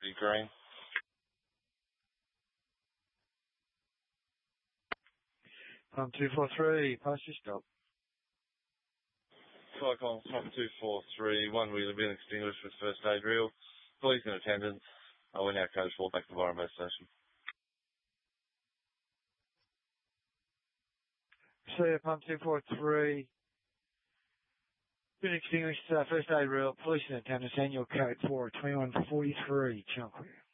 be green. Pump 243, post your stop. Cyclone Pump 243, one wheeler been extinguished with first aid reel. Police in attendance. We're now code 4 back to Byron Bay Station. So pump 243, been extinguished, first aid reel, police in attendance, annual code 4, 2143, Channel Clear.